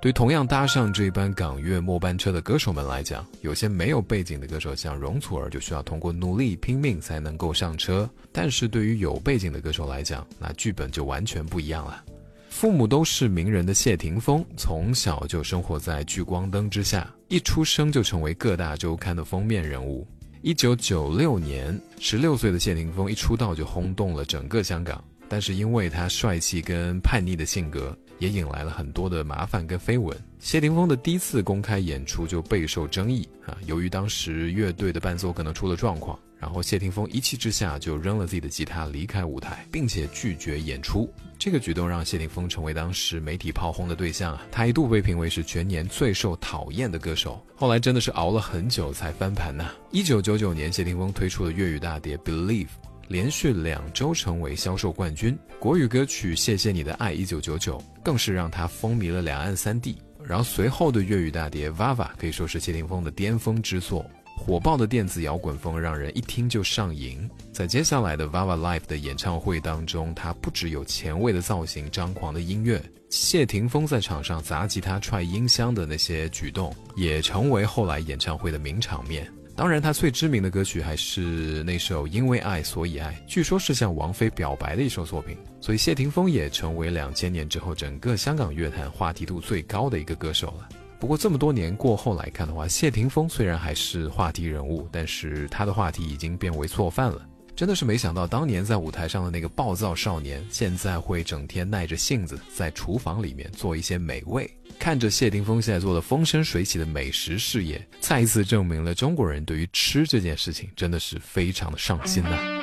对同样搭上这班港乐末班车的歌手们来讲，有些没有背景的歌手像容祖儿就需要通过努力拼命才能够上车，但是对于有背景的歌手来讲，那剧本就完全不一样了。父母都是名人的谢霆锋，从小就生活在聚光灯之下，一出生就成为各大周刊的封面人物。1996年，16岁的谢霆锋一出道就轰动了整个香港，但是因为他帅气跟叛逆的性格，也引来了很多的麻烦跟绯闻。谢霆锋的第一次公开演出就备受争议由于当时乐队的伴奏可能出了状况，然后谢霆锋一气之下就扔了自己的吉他离开舞台，并且拒绝演出。这个举动让谢霆锋成为当时媒体炮轰的对象他一度被评为是全年最受讨厌的歌手，后来真的是熬了很久才翻盘1999年，谢霆锋推出了粤语大碟 Believe，连续2周成为销售冠军。国语歌曲《谢谢你的爱》1999更是让他风靡了两岸三地。然后随后的粤语大碟 VAVA 可以说是谢霆锋的巅峰之作，火爆的电子摇滚风让人一听就上瘾。在接下来的 VAVA Live 的演唱会当中，他不只有前卫的造型、张狂的音乐，谢霆锋在场上砸吉他、踹音箱的那些举动，也成为后来演唱会的名场面。当然他最知名的歌曲还是那首因为爱所以爱，据说是向王菲表白的一首作品，所以谢霆锋也成为2000年之后整个香港乐坛话题度最高的一个歌手了。不过这么多年过后来看的话，谢霆锋虽然还是话题人物，但是他的话题已经变为错犯了。真的是没想到当年在舞台上的那个暴躁少年，现在会整天耐着性子在厨房里面做一些美味。看着谢霆锋现在做的风生水起的美食事业，再一次证明了中国人对于吃这件事情真的是非常的上心